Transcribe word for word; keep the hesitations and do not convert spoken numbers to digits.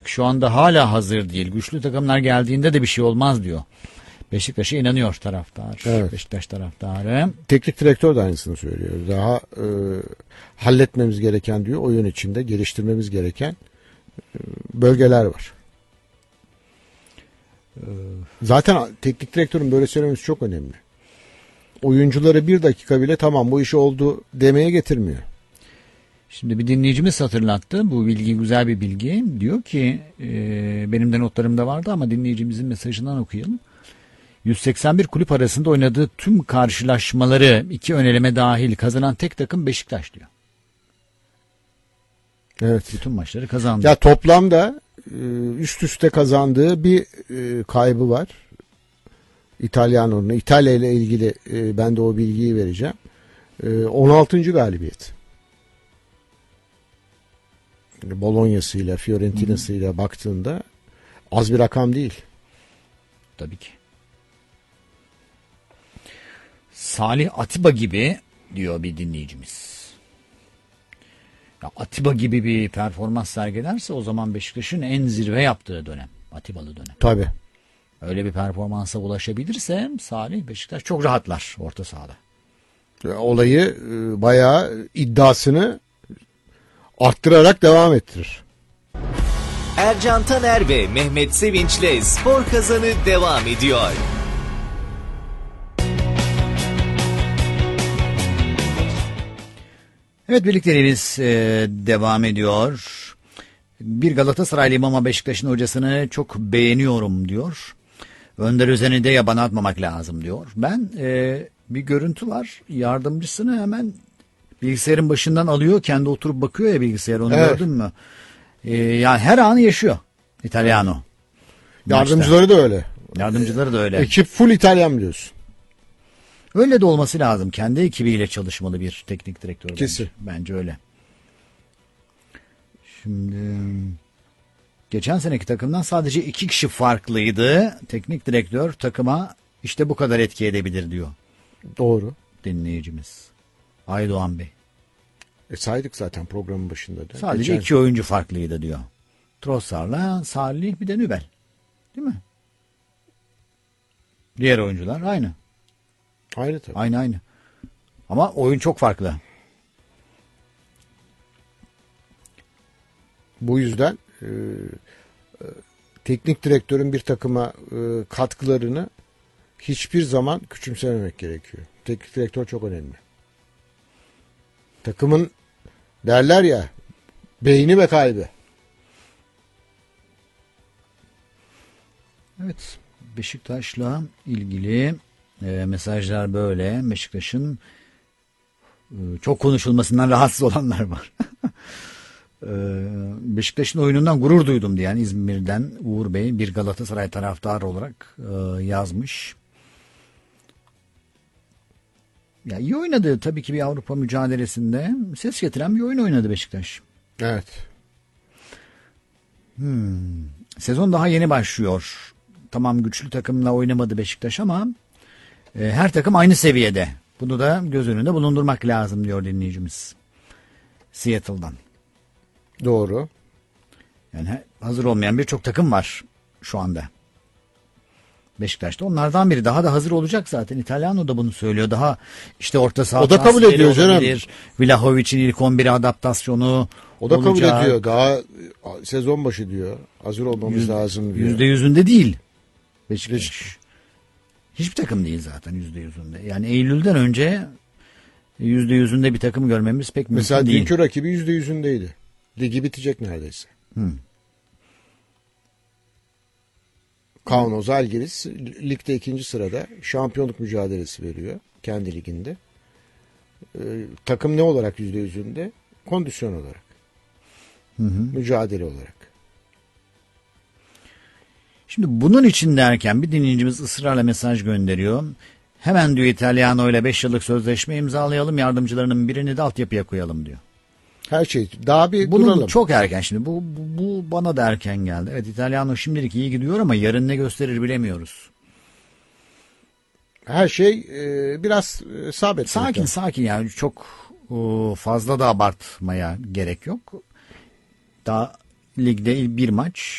şu anda hala hazır değil. Güçlü takımlar geldiğinde de bir şey olmaz diyor. Beşiktaş'a inanıyor taraftar. Evet. Beşiktaş taraftarı. Teknik direktör de aynısını söylüyor. Daha e, halletmemiz gereken diyor, oyun içinde geliştirmemiz gereken e, bölgeler var. E, zaten teknik direktörün böyle söylemesi çok önemli. Oyuncuları bir dakika bile tamam bu iş oldu demeye getirmiyor. Şimdi bir dinleyicimiz hatırlattı. Bu bilgi güzel bir bilgi. Diyor ki e, benim de notlarımda vardı ama dinleyicimizin mesajından okuyalım. yüz seksen bir kulüp arasında oynadığı tüm karşılaşmaları iki ön eleme dahil kazanan tek takım Beşiktaş diyor. Evet. Bütün maçları kazandı. Ya toplamda üst üste kazandığı bir kaybı var. İtalyanon'un. İtalya ile ilgili ben de o bilgiyi vereceğim. on altıncı galibiyet. Bologna'sıyla, Fiorentina'sıyla baktığında az bir rakam değil. Tabii ki. Salih Atiba gibi diyor bir dinleyicimiz. Ya Atiba gibi bir performans sergilerse o zaman Beşiktaş'ın en zirve yaptığı dönem. Atibalı dönem. Tabii. Öyle bir performansa ulaşabilirse Salih, Beşiktaş çok rahatlar orta sahada. Olayı bayağı iddiasını arttırarak devam ettirir. Ercan Taner ve Mehmet Sevinç'le Spor Kazanı devam ediyor. Evet, birlikteliğimiz e, devam ediyor. Bir Galatasaraylıyım ama Beşiktaş'ın hocasını çok beğeniyorum diyor. Önder Özen'i de yabana atmamak lazım diyor. Ben e, bir görüntü var. Yardımcısını hemen bilgisayarın başından alıyor. Kendi oturup bakıyor ya bilgisayar. Onu evet. gördün mü? E, yani her anı yaşıyor İtalyano. Yardımcıları Maçta. da öyle. Yardımcıları da öyle. Ekip full İtalyan biliyorsun. Öyle de olması lazım. Kendi ekibiyle çalışmalı bir teknik direktör. Kesin. Bence, bence öyle. Şimdi geçen seneki takımdan sadece iki kişi farklıydı. Teknik direktör takıma işte bu kadar etki edebilir diyor. Doğru. Dinleyicimiz Aydoğan Bey. E saydık zaten programın başında da. Sadece Geçen... iki oyuncu farklıydı diyor. Trossard'la Salih, bir de Nübel. Değil mi? Diğer oyuncular aynı. Aynı tabii. Aynı aynı. Ama oyun çok farklı. Bu yüzden e, e, teknik direktörün bir takıma e, katkılarını hiçbir zaman küçümsememek gerekiyor. Teknik direktör çok önemli. Takımın derler ya beyni ve kalbi. Evet, Beşiktaş'la ilgili e, mesajlar böyle. Beşiktaş'ın e, çok konuşulmasından rahatsız olanlar var. e, Beşiktaş'ın oyunundan gurur duydum diyen İzmir'den Uğur Bey bir Galatasaray taraftarı olarak e, yazmış. Ya iyi oynadı tabii ki, bir Avrupa mücadelesinde ses getiren bir oyun oynadı Beşiktaş. Evet. Hmm. Sezon daha yeni başlıyor. Tamam, güçlü takımla oynamadı Beşiktaş ama e, her takım aynı seviyede. Bunu da göz önünde bulundurmak lazım diyor dinleyicimiz. Seattle'dan. Doğru. Yani hazır olmayan birçok takım var şu anda. Beşiktaş'ta onlardan biri. Daha da hazır olacak zaten. İtalyano da bunu söylüyor. Daha işte orta saha o da kabul ediyor canım. Vlahovic'in ilk on biri adaptasyonu O da olacak. kabul ediyor. Daha sezon başı diyor. Hazır olmamız Yüz, lazım diyor. Yüzde yüzünde değil. Beşiktaş. Hiçbir takım değil zaten yüzde yüzünde. Yani Eylül'den önce yüzde yüzünde bir takım görmemiz pek mümkün Mesela değil. dünkü rakibi yüzde yüzündeydi. Ligi bitecek neredeyse. Hmm. Kauno Zalgiris ligde ikinci sırada şampiyonluk mücadelesi veriyor kendi liginde. Ee, takım ne olarak yüzde yüzünde? Kondisyon olarak. Hı hı. Mücadele olarak. Şimdi bunun için derken bir dinleyicimiz ısrarla mesaj gönderiyor. Hemen diyor İtalyano ile beş yıllık sözleşme imzalayalım, yardımcılarının birini de altyapıya koyalım diyor. Her şey. Daha bir Bunun duralım. çok erken şimdi. Bu, bu, bu bana da erken geldi. Evet, İtalyano şimdilik iyi gidiyor ama yarın ne gösterir bilemiyoruz. Her şey e, biraz e, sabit. Sakin zaten. sakin yani çok o, fazla da abartmaya gerek yok. Daha ligde bir maç